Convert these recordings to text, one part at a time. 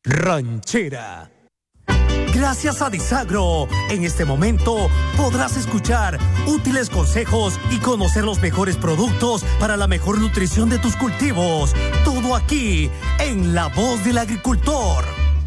Ranchera. Gracias a Disagro, en este momento podrás escuchar útiles consejos y conocer los mejores productos para la mejor nutrición de tus cultivos. Todo aquí, en La Voz del Agricultor.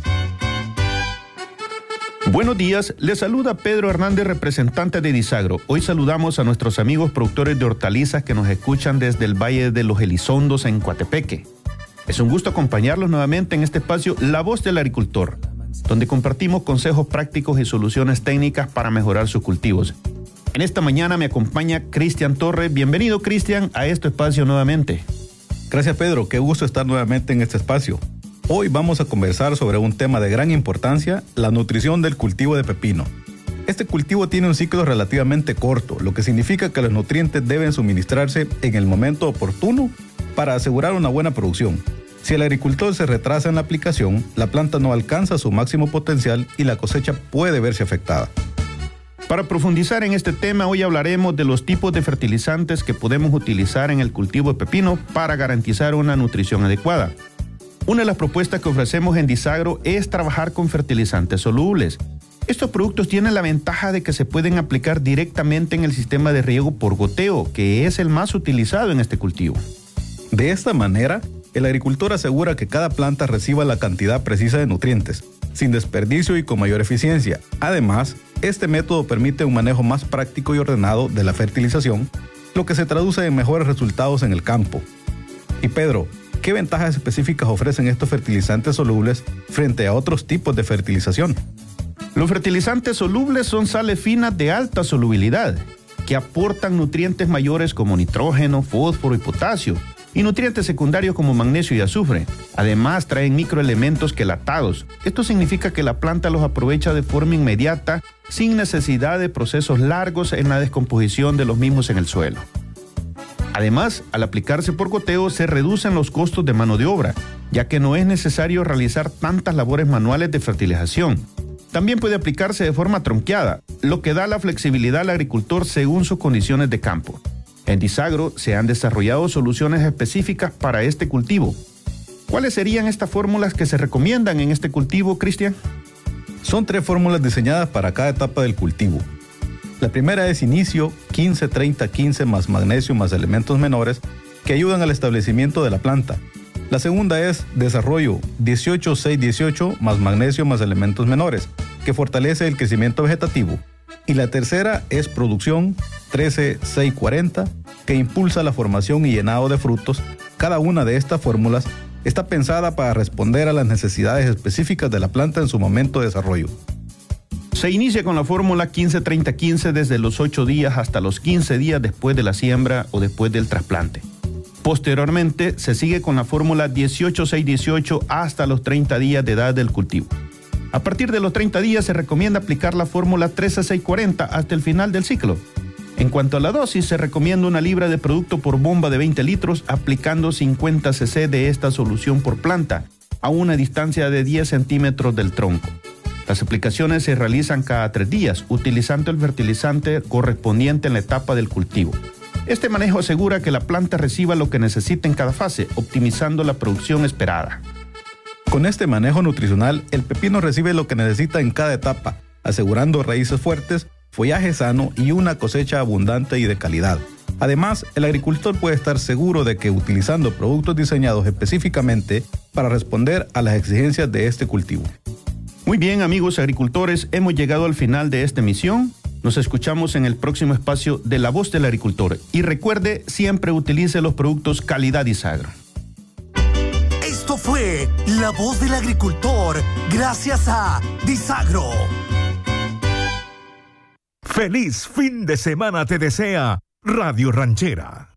Buenos días, les saluda Pedro Hernández, representante de Disagro. Hoy saludamos a nuestros amigos productores de hortalizas que nos escuchan desde el Valle de los Elizondos en Coatepeque. Es un gusto acompañarlos nuevamente en este espacio La Voz del Agricultor, donde compartimos consejos prácticos y soluciones técnicas para mejorar sus cultivos. En esta mañana me acompaña Cristian Torres. Bienvenido, Cristian, a este espacio nuevamente. Gracias, Pedro. Qué gusto estar nuevamente en este espacio. Hoy vamos a conversar sobre un tema de gran importancia, la nutrición del cultivo de pepino. Este cultivo tiene un ciclo relativamente corto, lo que significa que los nutrientes deben suministrarse en el momento oportuno para asegurar una buena producción. Si el agricultor se retrasa en la aplicación, la planta no alcanza su máximo potencial y la cosecha puede verse afectada. Para profundizar en este tema, hoy hablaremos de los tipos de fertilizantes que podemos utilizar en el cultivo de pepino para garantizar una nutrición adecuada. Una de las propuestas que ofrecemos en Disagro es trabajar con fertilizantes solubles. Estos productos tienen la ventaja de que se pueden aplicar directamente en el sistema de riego por goteo, que es el más utilizado en este cultivo. De esta manera, el agricultor asegura que cada planta reciba la cantidad precisa de nutrientes, sin desperdicio y con mayor eficiencia. Además, este método permite un manejo más práctico y ordenado de la fertilización, lo que se traduce en mejores resultados en el campo. Y Pedro, ¿qué ventajas específicas ofrecen estos fertilizantes solubles frente a otros tipos de fertilización? Los fertilizantes solubles son sales finas de alta solubilidad, que aportan nutrientes mayores como nitrógeno, fósforo y potasio, y nutrientes secundarios como magnesio y azufre. Además, traen microelementos quelatados. Esto significa que la planta los aprovecha de forma inmediata, sin necesidad de procesos largos en la descomposición de los mismos en el suelo. Además, al aplicarse por goteo se reducen los costos de mano de obra, ya que no es necesario realizar tantas labores manuales de fertilización. También puede aplicarse de forma tronqueada, lo que da la flexibilidad al agricultor según sus condiciones de campo. En Disagro se han desarrollado soluciones específicas para este cultivo. ¿Cuáles serían estas fórmulas que se recomiendan en este cultivo, Cristian? Son 3 fórmulas diseñadas para cada etapa del cultivo. La primera es inicio 15-30-15 más magnesio más elementos menores que ayudan al establecimiento de la planta. La segunda es desarrollo 18-6-18 más magnesio más elementos menores que fortalece el crecimiento vegetativo. Y la tercera es producción 13-6-40 que impulsa la formación y llenado de frutos. Cada una de estas fórmulas está pensada para responder a las necesidades específicas de la planta en su momento de desarrollo. Se inicia con la fórmula 15-30-15 desde los 8 días hasta los 15 días después de la siembra o después del trasplante. Posteriormente, se sigue con la fórmula 18-6-18 hasta los 30 días de edad del cultivo. A partir de los 30 días se recomienda aplicar la fórmula 13-6-40 hasta el final del ciclo. En cuanto a la dosis, se recomienda 1 libra de producto por bomba de 20 litros, aplicando 50 cc de esta solución por planta, a una distancia de 10 centímetros del tronco. Las aplicaciones se realizan cada 3 días, utilizando el fertilizante correspondiente en la etapa del cultivo. Este manejo asegura que la planta reciba lo que necesita en cada fase, optimizando la producción esperada. Con este manejo nutricional, el pepino recibe lo que necesita en cada etapa, asegurando raíces fuertes, follaje sano y una cosecha abundante y de calidad. Además, el agricultor puede estar seguro de que utilizando productos diseñados específicamente para responder a las exigencias de este cultivo. Muy bien, amigos agricultores, hemos llegado al final de esta emisión. Nos escuchamos en el próximo espacio de La Voz del Agricultor. Y recuerde, siempre utilice los productos calidad Disagro. Esto fue La Voz del Agricultor, gracias a Disagro. Feliz fin de semana te desea Radio Ranchera.